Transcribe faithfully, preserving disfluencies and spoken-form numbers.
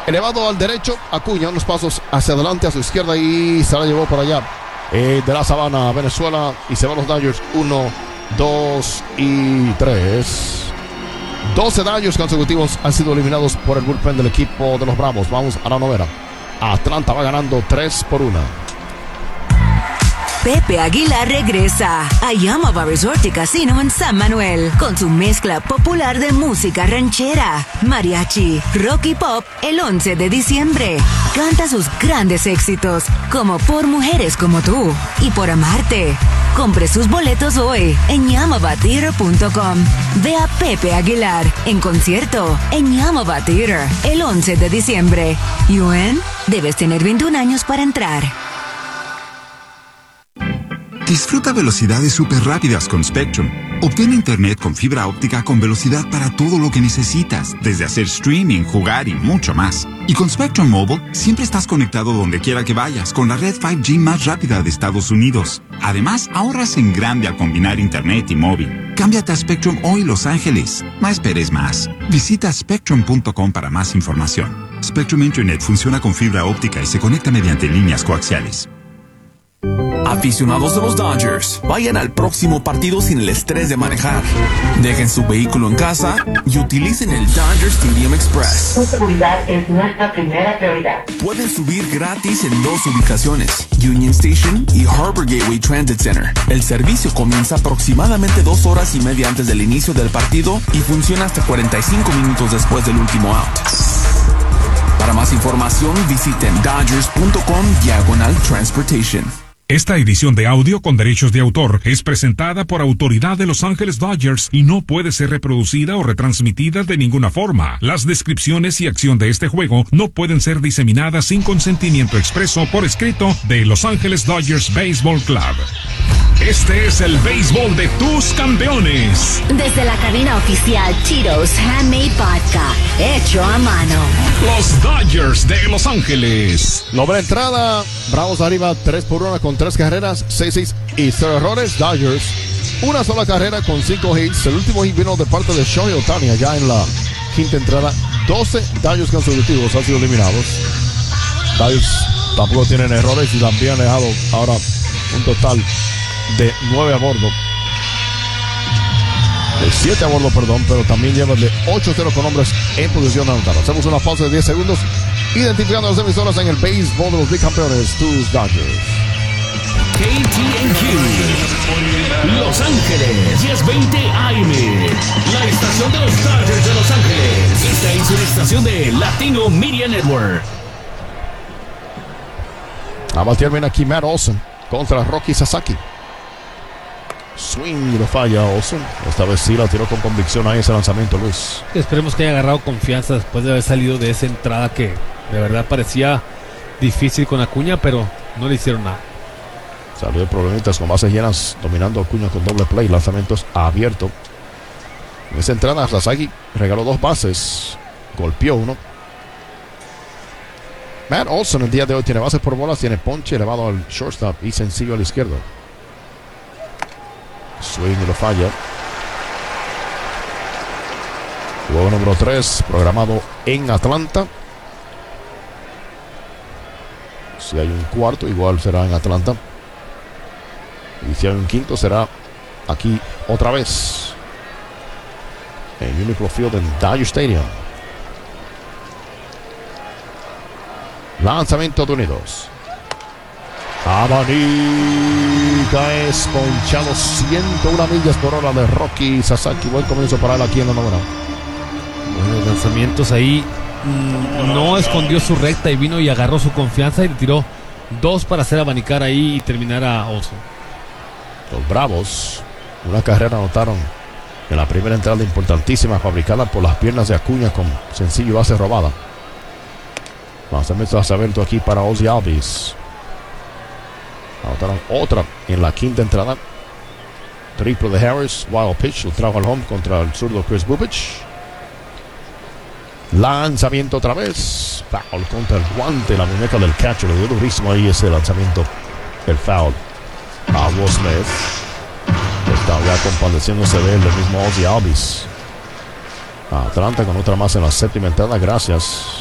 elevado al derecho. Acuña unos pasos hacia adelante, a su izquierda y se la llevó por allá. Eh, de la Sabana, Venezuela. Y se van los Dodgers. Uno, dos y tres. doce Dodgers consecutivos han sido eliminados por el bullpen del equipo de los Bravos. Vamos a la novena. Atlanta va ganando tres por uno. Pepe Aguilar regresa a Yamava Resort y Casino en San Manuel con su mezcla popular de música ranchera, mariachi, rock y pop el once de diciembre. Canta sus grandes éxitos como Por Mujeres Como Tú y Por Amarte. Compre sus boletos hoy en yamava theater punto com. Ve a Pepe Aguilar en concierto en Yamava Theater el once de diciembre. U N, debes tener veintiún años para entrar. Disfruta velocidades súper rápidas con Spectrum. Obtén internet con fibra óptica con velocidad para todo lo que necesitas, desde hacer streaming, jugar y mucho más. Y con Spectrum Mobile, siempre estás conectado donde quiera que vayas, con la red cinco G más rápida de Estados Unidos. Además, ahorras en grande al combinar internet y móvil. Cámbiate a Spectrum hoy, Los Ángeles. No esperes más. Visita spectrum punto com para más información. Spectrum Internet funciona con fibra óptica y se conecta mediante líneas coaxiales. Aficionados de los Dodgers, vayan al próximo partido sin el estrés de manejar. Dejen su vehículo en casa y utilicen el Dodger Stadium Express. Su seguridad es nuestra primera prioridad. Pueden subir gratis en dos ubicaciones, Union Station y Harbor Gateway Transit Center. El servicio comienza aproximadamente dos horas y media antes del inicio del partido y funciona hasta cuarenta y cinco minutos después del último out. Para más información, visiten dodgers punto com diagonal transportation. Esta edición de audio con derechos de autor es presentada por autoridad de Los Ángeles Dodgers y no puede ser reproducida o retransmitida de ninguna forma. Las descripciones y acción de este juego no pueden ser diseminadas sin consentimiento expreso por escrito de Los Ángeles Dodgers Baseball Club. Este es el béisbol de tus campeones. Desde la cabina oficial Tito's Handmade Vodka, hecho a mano. Los Dodgers de Los Ángeles. Novena entrada, Bravos arriba tres por uno con tres carreras, seis seis y cero errores. Dodgers, una sola carrera con cinco hits. El último hit vino de parte de Shohei Ohtani allá en la quinta entrada. doce Dodgers consecutivos han sido eliminados. Dodgers tampoco tienen errores y también han dejado ahora un total de nueve a bordo. De siete a bordo, perdón, pero también llevan de ocho cero con hombres en posición de anotar. Hacemos una pausa de diez segundos, identificando las emisoras en el béisbol de los bicampeones, tus Dodgers. K T N Q Los Ángeles, diez veinte A M, la estación de los Dodgers de Los Ángeles. Esta es una estación de Latino Media Network. A batear bien aquí Matt Olson contra Rocky Sasaki. Swing y lo falla Olson. Esta vez sí la tiró con convicción ahí ese lanzamiento, Luis. Esperemos que haya agarrado confianza después de haber salido de esa entrada que de verdad parecía difícil con Acuña, pero no le hicieron nada. Salió de problemitas con bases llenas, dominando Acuña con doble play, lanzamientos abiertos. En esa entrada Sasaki regaló dos bases, golpeó uno. Matt Olson el día de hoy tiene bases por bolas, tiene ponche elevado al shortstop y sencillo al izquierdo. Swing y lo falla. Juego número tres programado en Atlanta. Si hay un cuarto, igual será en Atlanta. Y si hay un quinto, será aquí otra vez en Uniqlo Field en Dodger Stadium. Lanzamiento de Unidos. Abanica es ponchado, ciento una millas por hora de Rocky Sasaki. Buen comienzo para él aquí en la novena. Buenos lanzamientos ahí. Mm, no escondió su recta y vino y agarró su confianza y le tiró dos para hacer abanicar ahí y terminar a Olson. Los Bravos, una carrera anotaron en la primera entrada importantísima, fabricada por las piernas de Acuña con sencillo base robada. Lanzamiento a Saberto aquí para Ozzy Albies. Anotaron otra en la quinta entrada. Triple de Harris. Wild pitch. Lo trajo al home contra el zurdo Chris Bubic. Lanzamiento otra vez. Foul contra el guante. La muñeca del catcher. Le dio durísimo ahí ese lanzamiento. El foul a Will Smith. Está ya compadeciéndose de él, el mismo Ozzy Albies. Atlanta con otra más en la séptima entrada. Gracias